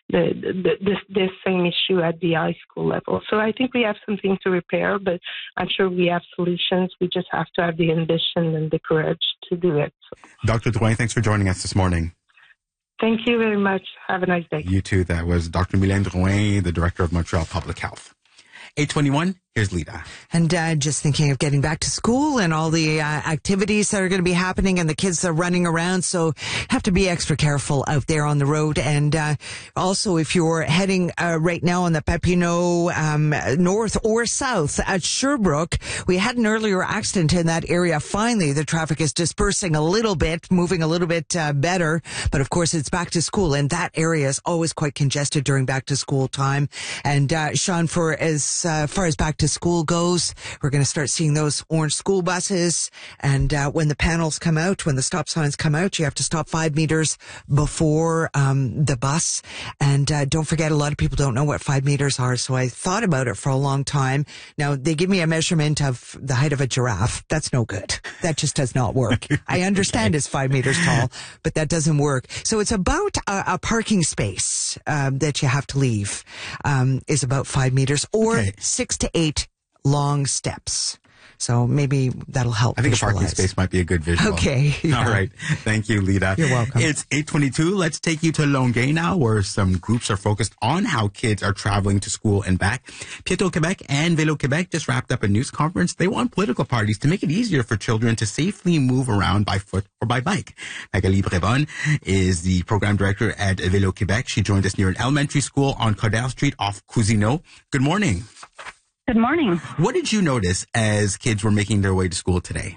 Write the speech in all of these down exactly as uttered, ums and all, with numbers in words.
the, the this, this same issue at the high school level. So I think we have something to repair, but I'm sure we have solutions. We just have to have the ambition and the courage to do it. So. Doctor Drouin, thanks for joining us this morning. Thank you very much. Have a nice day. You too. That was Doctor Mylène Drouin, the Director of Montreal Public Health. eight twenty-one, here's Lita. And uh, just thinking of getting back to school and all the uh, activities that are going to be happening and the kids are running around. So have to be extra careful out there on the road. And uh, also if you're heading uh, right now on the Papineau um, north or south at Sherbrooke, we had an earlier accident in that area. Finally, the traffic is dispersing a little bit, moving a little bit uh, better. But of course, it's back to school, and that area is always quite congested during back to school time. And uh, Sean, for as uh, far as back to school goes, we're going to start seeing those orange school buses. And uh, when the panels come out, when the stop signs come out, you have to stop five meters before um, the bus. And uh, don't forget, a lot of people don't know what five meters are. So I thought about it for a long time. Now, they give me a measurement of the height of a giraffe. That's no good. That just does not work. I understand it's five meters tall, but that doesn't work. So it's about a, a parking space um, that you have to leave um, is about five meters or okay. six to eight long steps. So maybe that'll help. I think visualize. A parking space might be a good visual. Okay. Yeah. All right. Thank you, Lita. You're welcome. It's eight twenty-two. Let's take you to Longueuil now, where some groups are focused on how kids are traveling to school and back. Piéton Québec and Vélo Québec just wrapped up a news conference. They want political parties to make it easier for children to safely move around by foot or by bike. Magali Brébonne is the program director at Vélo Québec. She joined us near an elementary school on Coderre Street off Cousineau. Good morning. Good morning. What did you notice as kids were making their way to school today?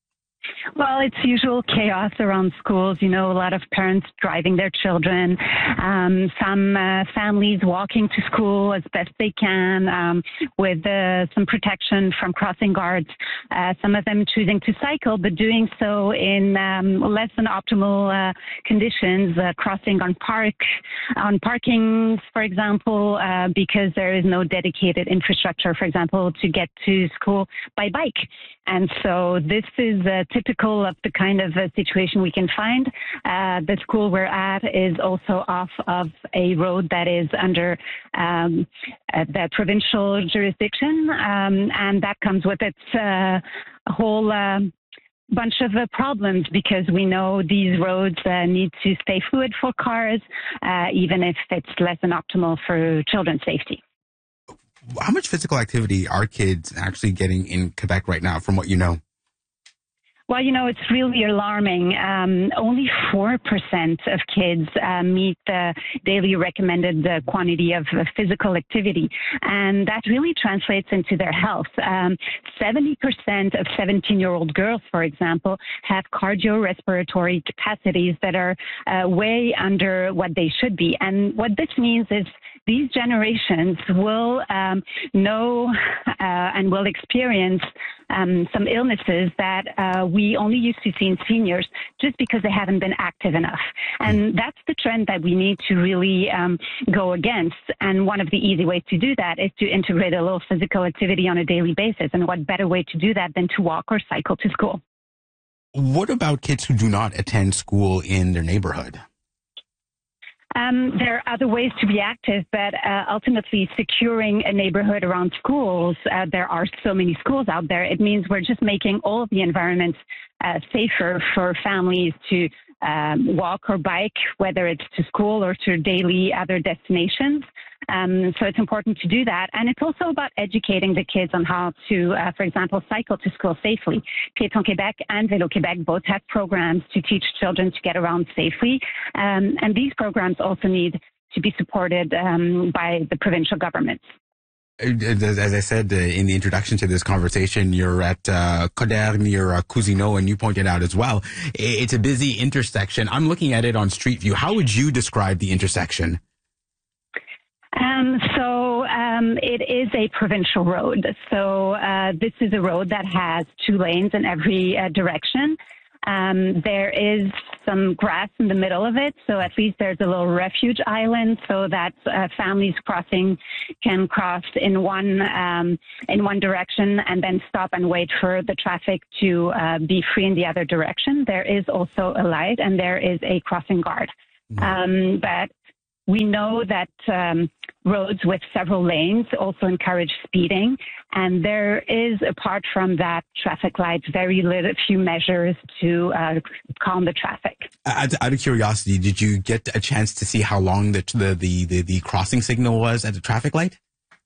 Well, it's usual chaos around schools. You know, a lot of parents driving their children, um, some uh, families walking to school as best they can um, with uh, some protection from crossing guards. Uh, some of them choosing to cycle, but doing so in um, less than optimal uh, conditions, uh, crossing on park, on parkings, for example, uh, because there is no dedicated infrastructure, for example, to get to school by bike. And so this is uh, typical of the kind of uh, situation we can find. Uh, the school we're at is also off of a road that is under um, uh, the provincial jurisdiction, um, and that comes with its uh, whole uh, bunch of uh, problems, because we know these roads uh, need to stay fluid for cars, uh, even if it's less than optimal for children's safety. How much physical activity are kids actually getting in Quebec right now, from what you know? Well, you know, it's really alarming. Um, only four percent of kids uh, meet the daily recommended uh, quantity of uh, physical activity. And that really translates into their health. Um, seventy percent of seventeen-year-old girls, for example, have cardiorespiratory capacities that are uh, way under what they should be. And what this means is these generations will um, know uh, and will experience um, some illnesses that uh, we only used to see in seniors just because they haven't been active enough. And that's the trend that we need to really um, go against. And one of the easy ways to do that is to integrate a little physical activity on a daily basis. And what better way to do that than to walk or cycle to school? What about kids who do not attend school in their neighborhood? Um, there are other ways to be active, but uh, ultimately securing a neighborhood around schools, uh, there are so many schools out there, it means we're just making all of the environments uh, safer for families to um, walk or bike, whether it's to school or to daily other destinations. Um, so it's important to do that. And it's also about educating the kids on how to, uh, for example, cycle to school safely. Piéton Québec and Vélo Québec both have programs to teach children to get around safely. Um, and these programs also need to be supported um, by the provincial governments. As I said uh, in the introduction to this conversation, you're at uh, Coderre near uh, Cousineau, and you pointed out as well, it's a busy intersection. I'm looking at it on Street View. How would you describe the intersection? Um, so um, it is a provincial road. So uh, this is a road that has two lanes in every uh, direction. Um, there is some grass in the middle of it, so at least there's a little refuge island so that uh, families crossing can cross in one um, in one direction and then stop and wait for the traffic to uh, be free in the other direction. There is also a light and there is a crossing guard. Mm-hmm. Um, but we know that um, roads with several lanes also encourage speeding. And there is, apart from that, traffic lights, very little, few measures to uh, calm the traffic. Out, out of curiosity, did you get a chance to see how long the the, the, the, the crossing signal was at the traffic light?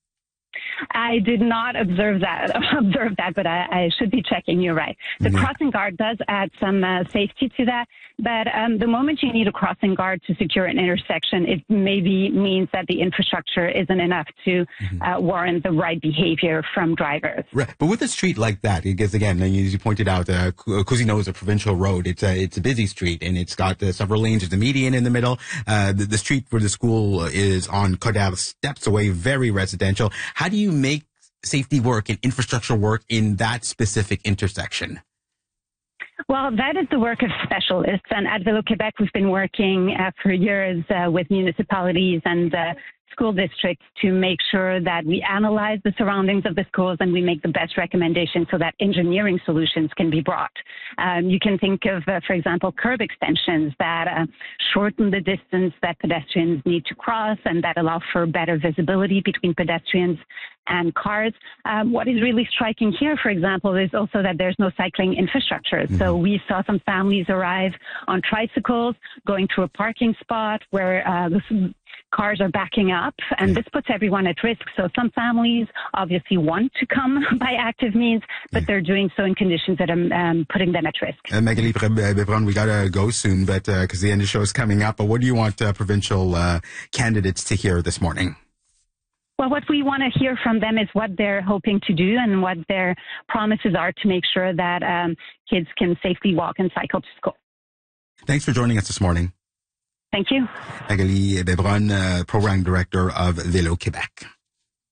I did not observe that, observe that, but I, I should be checking. You're right. The mm-hmm. crossing guard does add some uh, safety to that, but um, the moment you need a crossing guard to secure an intersection, it maybe means that the infrastructure isn't enough to mm-hmm. uh, warrant the right behavior from drivers. Right. But with a street like that, because again, as you pointed out, uh, Cousineau is a provincial road. It's a, it's a busy street, and it's got uh, several lanes. There's a median in the middle. Uh, the, the street where the school is on Codell, steps away, very residential. How do you make safety work and infrastructure work in that specific intersection? Well, that is the work of specialists. And at Vélo Québec, we've been working uh, for years uh, with municipalities and uh, school districts to make sure that we analyze the surroundings of the schools and we make the best recommendations so that engineering solutions can be brought. Um, you can think of, uh, for example, curb extensions that uh, shorten the distance that pedestrians need to cross and that allow for better visibility between pedestrians and cars. Um, what is really striking here, for example, is also that there's no cycling infrastructure. Mm-hmm. So we saw some families arrive on tricycles going to a parking spot where uh, the cars are backing up, and this puts everyone at risk. So some families obviously want to come by active means, but they're doing so in conditions that are um, putting them at risk. Uh, Magali Bebron, we got to go soon, but because uh, the end of the show is coming up. But what do you want uh, provincial uh, candidates to hear this morning? Well, what we want to hear from them is what they're hoping to do and what their promises are to make sure that um, kids can safely walk and cycle to school. Thanks for joining us this morning. Thank you. Magali Bebron, uh, Program Director of Vélo Québec.